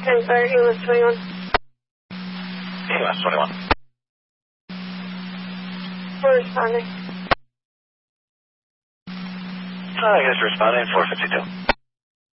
10 fire, EMS 21. EMS 21. We're responding. I guess responding 452.